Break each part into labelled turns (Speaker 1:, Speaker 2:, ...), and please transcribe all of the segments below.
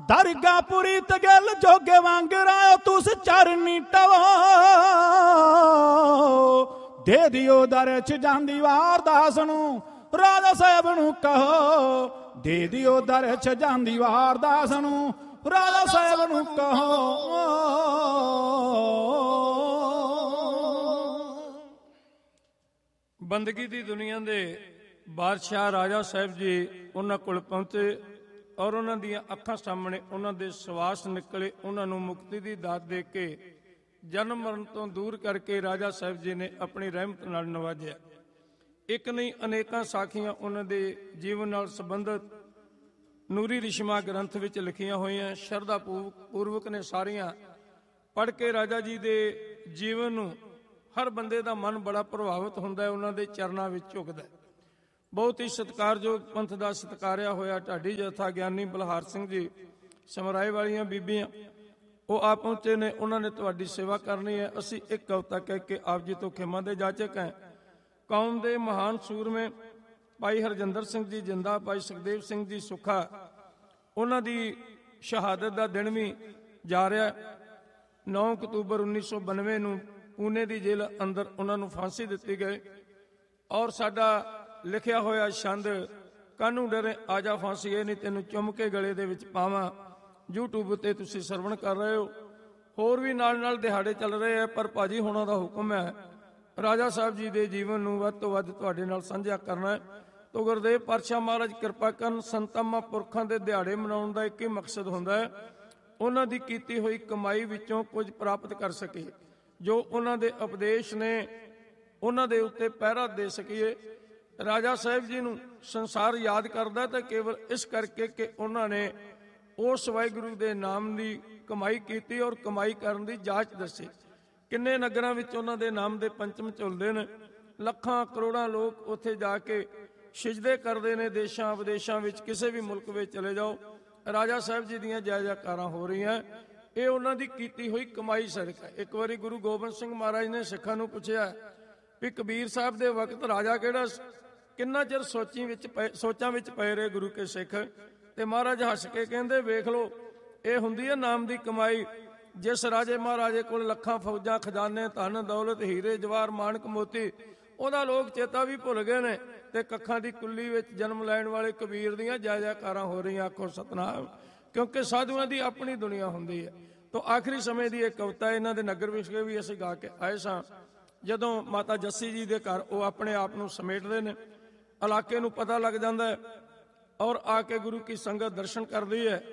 Speaker 1: ਦਰਗਾਹਪੁਰੀ ਤਗਲ ਜੋਗੇ ਵਾਂਗ ਰਾਇਓ ਤੁਸ ਚਰਨੀ ਟਵੋ। ਦੇ ਦਿਓ ਦਰ 'ਚ ਜਾਂਦੀ ਵਾਰ ਦਾਸ ਨੂੰ ਰਾਜਾ ਸਾਹਿਬ ਨੂੰ ਕਹੋ। ਦੇ ਦਿਓ ਦਰ 'ਚ ਜਾਂਦੀ ਵਾਰ ਦਾਸ ਨੂੰ ਰਾਜਾ ਸਾਹਿਬ ਨੂੰ ਕਹੋ।
Speaker 2: ਬੰਦਗੀ ਦੀ ਦੁਨੀਆ ਦੇ ਬਾਦਸ਼ਾਹ ਰਾਜਾ ਸਾਹਿਬ ਜੀ ਉਹਨਾਂ ਕੋਲ ਪਹੁੰਚੇ ਔਰ ਉਹਨਾਂ ਦੀਆਂ ਅੱਖਾਂ ਸਾਹਮਣੇ ਉਹਨਾਂ ਦੇ ਸਵਾਸ ਨਿਕਲੇ। ਉਹਨਾਂ ਨੂੰ ਮੁਕਤੀ ਦੀ ਦਾਤ ਦੇ ਕੇ ਜਨਮ ਮਰਨ ਤੋਂ ਦੂਰ ਕਰਕੇ ਰਾਜਾ ਸਾਹਿਬ ਜੀ ਨੇ ਆਪਣੀ ਰਹਿਮਤ ਨਾਲ ਨਵਾਜਿਆ। ਇੱਕ ਨਹੀਂ ਅਨੇਕਾਂ ਸਾਖੀਆਂ ਉਹਨਾਂ ਦੇ ਜੀਵਨ ਨਾਲ ਸੰਬੰਧਿਤ ਨੂਰੀ ਰਿਸ਼ਮਾ ਗ੍ਰੰਥ ਵਿੱਚ ਲਿਖੀਆਂ ਹੋਈਆਂ। ਸ਼ਰਧਾ ਪੂਰਵਕ ਨੇ ਸਾਰੀਆਂ ਪੜ੍ਹ ਕੇ ਰਾਜਾ ਜੀ ਦੇ ਜੀਵਨ ਨੂੰ ਹਰ ਬੰਦੇ ਦਾ ਮਨ ਬੜਾ ਪ੍ਰਭਾਵਿਤ ਹੁੰਦਾ ਹੈ, ਉਹਨਾਂ ਦੇ ਚਰਨਾਂ ਵਿੱਚ ਝੁਕਦਾ। ਬਹੁਤ ਹੀ ਸਤਿਕਾਰਯੋਗ ਪੰਥ ਦਾ ਸਤਿਕਾਰਿਆ ਹੋਇਆ ਢਾਡੀ ਜਥਾ ਗਿਆਨੀ ਬਲਹਾਰ ਸਿੰਘ ਜੀ, ਸਮਰਾਏ ਵਾਲੀਆਂ ਬੀਬੀਆਂ, ਉਹ ਆ ਪਹੁੰਚੇ ਨੇ। ਉਹਨਾਂ ਨੇ ਤੁਹਾਡੀ ਸੇਵਾ ਕਰਨੀ ਹੈ। ਅਸੀਂ ਇੱਕ ਕਵਿਤਾ ਕਹਿ ਕੇ ਆਪ ਜੀ ਤੋਂ ਖਿਮਾ ਦੇ ਜਾਚਕ ਹੈ। ਕੌਮ ਦੇ ਮਹਾਨ ਸੂਰਮੇ ਭਾਈ ਹਰਜਿੰਦਰ ਸਿੰਘ ਜੀ ਜਿੰਦਾ, ਭਾਈ ਸੁਖਦੇਵ ਸਿੰਘ ਜੀ ਸੁੱਖਾ, ਉਹਨਾਂ ਦੀ ਸ਼ਹਾਦਤ ਦਾ ਦਿਨ ਵੀ ਜਾ ਰਿਹਾ। 9 ਅਕਤੂਬਰ 1992 ਨੂੰ ਪੂਨੇ ਦੀ ਜੇਲ੍ਹ ਅੰਦਰ ਉਹਨਾਂ ਨੂੰ ਫਾਂਸੀ ਦਿੱਤੀ ਗਈ। ਔਰ ਸਾਡਾ ਲਿਖਿਆ ਹੋਇਆ ਛੰਦ ਕਾਹਨੂੰ ਡਰੇ ਆਜਾ ਫਾਂਸੀਏ ਨਹੀਂ ਤੈਨੂੰ ਚੁੰਮ ਕੇ ਗਲੇ ਦੇ ਵਿੱਚ ਪਾਵਾਂ YouTube ਉੱਤੇ ਤੁਸੀਂ ਸਰਵਣ ਕਰ ਰਹੇ ਹੋ। ਹੋਰ ਵੀ ਨਾਲ ਨਾਲ ਦਿਹਾੜੇ ਚੱਲ ਰਹੇ ਆ, ਪਰ ਭਾਜੀ ਹੋਣਾ ਦਾ ਹੁਕਮ ਹੈ ਰਾਜਾ ਸਾਹਿਬ ਜੀ ਦੇ ਜੀਵਨ ਨੂੰ ਵੱਧ ਤੋਂ ਵੱਧ ਤੁਹਾਡੇ ਨਾਲ ਸਾਂਝਾ ਕਰਨਾ ਹੈ। ਤੋ ਗੁਰਦੇਵ ਪਾਤਸ਼ਾਹ ਮਹਾਰਾਜ ਕਿਰਪਾ ਕਰਨ। ਸੰਤਾਂ ਮਹਾਂਪੁਰਖਾਂ ਦੇ ਦਿਹਾੜੇ ਮਨਾਉਣ ਦਾ ਇੱਕ ਹੀ ਮਕਸਦ ਹੁੰਦਾ ਹੈ, ਉਹਨਾਂ ਦੀ ਕੀਤੀ ਹੋਈ ਕਮਾਈ ਵਿੱਚੋਂ ਕੁਝ ਪ੍ਰਾਪਤ ਕਰ ਸਕੀਏ, ਜੋ ਉਹਨਾਂ ਦੇ ਉਪਦੇਸ਼ ਨੇ ਉਹਨਾਂ ਦੇ ਉੱਤੇ ਪਹਿਰਾ ਦੇ ਸਕੀਏ। ਰਾਜਾ ਸਾਹਿਬ ਜੀ ਨੂੰ ਸੰਸਾਰ ਯਾਦ ਕਰਦਾ ਤਾਂ ਕੇਵਲ ਇਸ ਕਰਕੇ ਕਿ ਉਹਨਾਂ ਨੇ ਉਸ ਵਾਹਿਗੁਰੂ ਦੇ ਨਾਮ ਦੀ ਕਮਾਈ ਕੀਤੀ ਔਰ ਕਮਾਈ ਕਰਨ ਦੀ ਜਾਂਚ ਦੱਸੀ। ਕਿੰਨੇ ਨਗਰਾਂ ਵਿੱਚ ਉਹਨਾਂ ਦੇ ਨਾਮ ਦੇ ਪੰਚਮ ਝੁਲਦੇ ਨੇ। ਲੱਖਾਂ ਕਰੋੜਾਂ ਲੋਕ ਉੱਥੇ ਜਾ ਕੇ ਸਿਜਦੇ ਕਰਦੇ ਨੇ। ਦੇਸ਼ਾਂ ਵਿਦੇਸ਼ਾਂ ਵਿੱਚ ਕਿਸੇ ਵੀ ਮੁਲਕ ਵਿੱਚ ਚਲੇ ਜਾਓ, ਰਾਜਾ ਸਾਹਿਬ ਜੀ ਦੀਆਂ ਜੈ ਜੈਕਾਰਾਂ ਹੋ ਰਹੀਆਂ। ਇਹ ਉਹਨਾਂ ਦੀ ਕੀਤੀ ਹੋਈ ਕਮਾਈ ਸਦਕਾ। ਇੱਕ ਵਾਰੀ ਗੁਰੂ ਗੋਬਿੰਦ ਸਿੰਘ ਮਹਾਰਾਜ ਨੇ ਸਿੱਖਾਂ ਨੂੰ ਪੁੱਛਿਆ ਵੀ ਕਬੀਰ ਸਾਹਿਬ ਦੇ ਵਕਤ ਰਾਜਾ ਕਿਹੜਾ? ਕਿੰਨਾ ਚਿਰ ਸੋਚਾਂ ਵਿੱਚ ਪਏ ਰਹੇ ਗੁਰੂ ਕੇ ਸਿੱਖ। ਤੇ ਮਹਾਰਾਜ ਹੱਸ ਕੇ ਕਹਿੰਦੇ, ਵੇਖ ਲਓ, ਇਹ ਹੁੰਦੀ ਹੈ ਨਾਮ ਦੀ ਕਮਾਈ। ਜਿਸ ਰਾਜੇ ਮਹਾਰਾਜੇ ਕੋਲ ਲੱਖਾਂ ਫੌਜਾਂ, ਖਜ਼ਾਨੇ, ਧਨ ਦੌਲਤ, ਹੀਰੇ ਜਵਾਹਰ, ਮਾਣਕ ਮੋਤੀ, ਉਹਦਾ ਲੋਕ ਚੇਤਾ ਵੀ ਭੁੱਲ ਗਏ ਨੇ। ਤੇ ਕੱਖਾਂ ਦੀ ਕੁੱਲੀ ਵਿੱਚ ਜਨਮ ਲੈਣ ਵਾਲੇ ਕਬੀਰ ਦੀਆਂ ਜੈ ਜੈਕਾਰਾਂ ਹੋ ਰਹੀਆਂ। ਆਖੋ ਸਤਨਾਮ। ਕਿਉਂਕਿ ਸਾਧੂਆਂ ਦੀ ਆਪਣੀ ਦੁਨੀਆ ਹੁੰਦੀ ਹੈ। ਤੋ ਆਖਰੀ ਸਮੇਂ ਦੀ ਇਹ ਕਵਿਤਾ ਇਹਨਾਂ ਦੇ ਨਗਰ ਵਿਖੇ ਵੀ ਅਸੀਂ ਗਾ ਕੇ ਆਏ ਸਾਂ। ਜਦੋਂ ਮਾਤਾ ਜੱਸੀ ਜੀ ਦੇ ਘਰ ਉਹ ਆਪਣੇ ਆਪ ਨੂੰ ਸਮੇਟਦੇ ਨੇ, ਇਲਾਕੇ ਨੂੰ ਪਤਾ ਲੱਗ ਜਾਂਦਾ ਹੈ ਔਰ ਆ ਕੇ ਗੁਰੂ ਕੀ ਸੰਗਤ ਦਰਸ਼ਨ ਕਰਦੀ ਹੈ।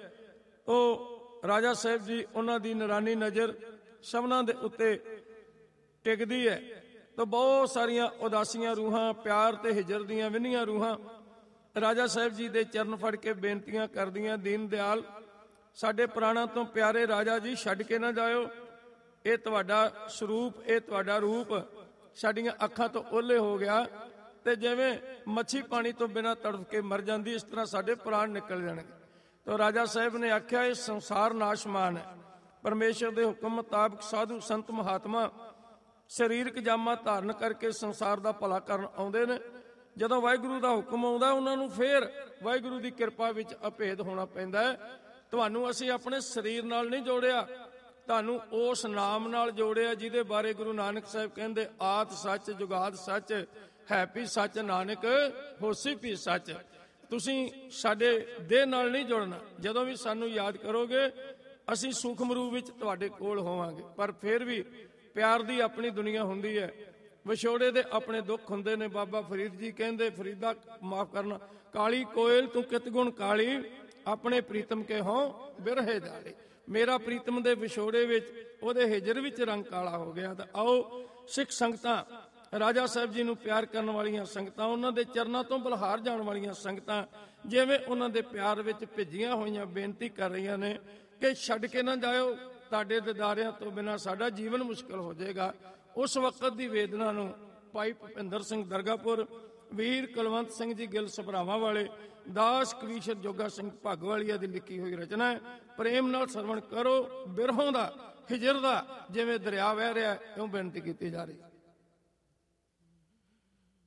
Speaker 2: ਉਹ ਰਾਜਾ ਸਾਹਿਬ ਜੀ ਉਹਨਾਂ ਦੀ ਨਿਰਾਨੀ ਨਜ਼ਰ ਸਭਨਾਂ ਦੇ ਉੱਤੇ ਟਿਕਦੀ ਹੈ। ਤਾਂ ਬਹੁਤ ਸਾਰੀਆਂ ਉਦਾਸੀਆਂ ਰੂਹਾਂ, ਪਿਆਰ ਤੇ ਹਿਜਰ ਦੀਆਂ ਵਿੰਨੀਆਂ ਰੂਹਾਂ ਰਾਜਾ ਸਾਹਿਬ ਜੀ ਦੇ ਚਰਨ ਫੜ ਕੇ ਬੇਨਤੀਆਂ ਕਰਦੀਆਂ, ਦੀਨ ਦਿਆਲ ਸਾਡੇ ਪ੍ਰਾਣਾਂ ਤੋਂ ਪਿਆਰੇ ਰਾਜਾ ਜੀ, ਛੱਡ ਕੇ ਨਾ ਜਾਇਓ। ਇਹ ਤੁਹਾਡਾ ਸਰੂਪ, ਇਹ ਤੁਹਾਡਾ ਰੂਪ ਸਾਡੀਆਂ ਅੱਖਾਂ ਤੋਂ ਓਹਲੇ ਹੋ ਗਿਆ। ਤੇ ਜਿਵੇਂ ਮੱਛੀ ਪਾਣੀ ਤੋਂ ਬਿਨਾਂ ਤੜਫ ਕੇ ਮਰ ਜਾਂਦੀ, ਇਸ ਤਰ੍ਹਾਂ ਸਾਡੇ ਪ੍ਰਾਣ ਨਿਕਲ ਜਾਣਗੇ। ਤਾਂ ਰਾਜਾ ਸਾਹਿਬ ਨੇ ਆਖਿਆ, ਇਹ ਸੰਸਾਰ ਨਾਸ਼ਮਾਨ ਹੈ। ਪਰਮੇਸ਼ਰ ਦੇ ਹੁਕਮ ਮੁਤਾਬਕ ਸਾਧੂ ਸੰਤ ਮਹਾਤਮਾ ਸਰੀਰਕ ਜਾਮਾ ਧਾਰਨ ਕਰਕੇ ਸੰਸਾਰ ਦਾ ਭਲਾ ਕਰਨ ਆਉਂਦੇ ਨੇ। ਜਦੋਂ ਵਾਹਿਗੁਰੂ ਦਾ ਹੁਕਮ ਆਉਂਦਾ, ਉਹਨਾਂ ਨੂੰ ਫੇਰ ਵਾਹਿਗੁਰੂ ਦੀ ਕਿਰਪਾ ਵਿੱਚ ਅਭੇਦ ਹੋਣਾ ਪੈਂਦਾ ਹੈ। ਤੁਹਾਨੂੰ ਅਸੀਂ ਆਪਣੇ ਸਰੀਰ ਨਾਲ ਨਹੀਂ ਜੋੜਿਆ, ਤੁਹਾਨੂੰ ਉਸ ਨਾਮ ਨਾਲ ਜੋੜਿਆ ਜਿਹਦੇ ਬਾਰੇ ਗੁਰੂ ਨਾਨਕ ਸਾਹਿਬ ਕਹਿੰਦੇ, ਆਤ ਸੱਚ ਜੁਗਾਦ ਸੱਚ ਹੈ ਵੀ ਸੱਚ, ਨਾਨਕ ਹੋਸੀ ਵੀ ਸੱਚ। ਤੁਸੀਂ ਸਾਡੇ ਦੇਹ ਨਾਲ ਨਹੀਂ ਜੁੜਨਾ। ਜਦੋਂ ਵੀ ਸਾਨੂੰ ਯਾਦ ਕਰੋਗੇ, ਅਸੀਂ ਸੂਖਮ ਰੂਪ ਵਿੱਚ ਤੁਹਾਡੇ ਕੋਲ ਹੋਵਾਂਗੇ। ਪਰ ਫਿਰ ਵੀ ਪਿਆਰ ਦੀ ਆਪਣੀ ਦੁਨੀਆ ਹੁੰਦੀ ਹੈ, ਵਿਛੋੜੇ ਦੇ ਆਪਣੇ ਦੁੱਖ ਹੁੰਦੇ ਨੇ। ਬਾਬਾ ਫਰੀਦ ਜੀ ਕਹਿੰਦੇ, ਫਰੀਦਾ ਮਾਫ ਕਰਨਾ, ਕਾਲੀ ਕੋਇਲ ਤੂੰ ਕਿਤ ਗੁਣ ਕਾਲੀ, ਆਪਣੇ ਪ੍ਰੀਤਮ ਕੇ ਹੋ ਬਿਰਹੇ ਜਾਲੇ। ਮੇਰਾ ਪ੍ਰੀਤਮ ਦੇ ਵਿਛੋੜੇ ਵਿੱਚ, ਉਹਦੇ ਹਿਜਰ ਵਿੱਚ ਰੰਗ ਕਾਲਾ ਹੋ ਗਿਆ। ਤਾਂ ਆਓ ਸਿੱਖ ਸੰਗਤਾਂ, ਰਾਜਾ ਸਾਹਿਬ ਜੀ ਨੂੰ ਪਿਆਰ ਕਰਨ ਵਾਲੀਆਂ ਸੰਗਤਾਂ, ਉਹਨਾਂ ਦੇ ਚਰਨਾਂ ਤੋਂ ਬਲਹਾਰ ਜਾਣ ਵਾਲੀਆਂ ਸੰਗਤਾਂ, ਜਿਵੇਂ ਉਹਨਾਂ ਦੇ ਪਿਆਰ ਵਿੱਚ ਭਿੱਜੀਆਂ ਹੋਈਆਂ ਬੇਨਤੀ ਕਰ ਰਹੀਆਂ ਨੇ ਕਿ ਛੱਡ ਕੇ ਨਾ ਜਾਇਓ, ਤੁਹਾਡੇ ਦਿਦਾਰਿਆਂ ਤੋਂ ਬਿਨਾਂ ਸਾਡਾ ਜੀਵਨ ਮੁਸ਼ਕਲ ਹੋ ਜਾਏਗਾ। ਉਸ ਵਕਤ ਦੀ ਵੇਦਨਾ ਨੂੰ ਭਾਈ ਭੁਪਿੰਦਰ ਸਿੰਘ ਦਰਗਾਪੁਰ, ਵੀਰ ਕੁਲਵੰਤ ਸਿੰਘ ਜੀ ਗਿੱਲ ਸਭਰਾਵਾਂ ਵਾਲੇ, ਦਾਸ ਕਵੀਸ਼ਰ ਜੋਗਾ ਸਿੰਘ ਭਾਗਵਾਲੀਆ ਦੀ ਲਿਖੀ ਹੋਈ ਰਚਨਾ ਹੈ। ਪ੍ਰੇਮ ਨਾਲ ਸਰਵਣ ਕਰੋ। ਬਿਰਹੋਂ ਦਾ, ਹਿਜਰ ਦਾ ਜਿਵੇਂ ਦਰਿਆ ਵਹਿ ਰਿਹਾ, ਇਉਂ ਬੇਨਤੀ ਕੀਤੀ ਜਾ ਰਹੀ।